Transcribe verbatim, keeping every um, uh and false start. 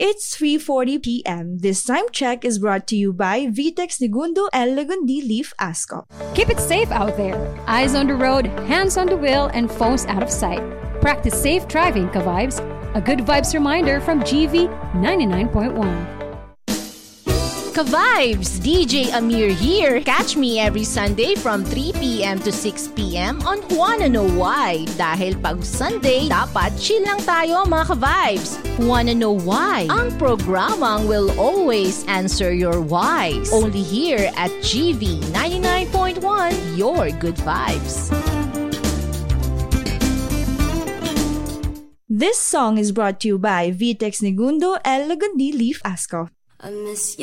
It's three forty p.m. This time check is brought to you by Vitex Segundo El Legundi Leaf Ascot. Keep it safe out there. Eyes on the road, hands on the wheel, and phones out of sight. Practice safe driving, ka-vibes. A good vibes reminder from G V ninety-nine point one. Ka-vibes! D J Amir here. Catch me every Sunday from three p.m. to six p.m. on Wanna Know Why. Dahil pag Sunday, dapat chill lang tayo mga ka-vibes. Wanna Know Why? Ang programang will always answer your whys. Only here at G V ninety-nine point one, your good vibes. This song is brought to you by Vitex Segundo El Legundi Leaf Ascot. I miss you.